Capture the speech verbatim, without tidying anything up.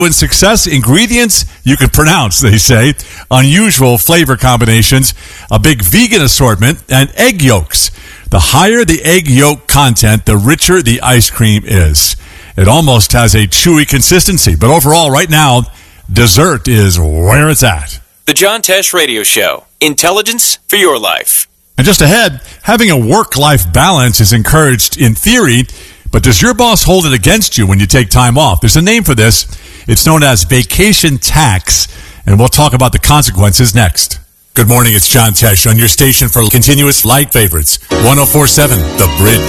In success, ingredients you can pronounce, they say, unusual flavor combinations, a big vegan assortment, and egg yolks. The higher the egg yolk content, the richer the ice cream is. It almost has a chewy consistency, but overall, right now, dessert is where it's at. The John Tesh Radio Show. Intelligence for your life. And just ahead, having a work-life balance is encouraged in theory, but does your boss hold it against you when you take time off? There's a name for this. It's known as vacation tax, and we'll talk about the consequences next. Good morning, it's John Tesh on your station for continuous light favorites, one oh four point seven The Bridge.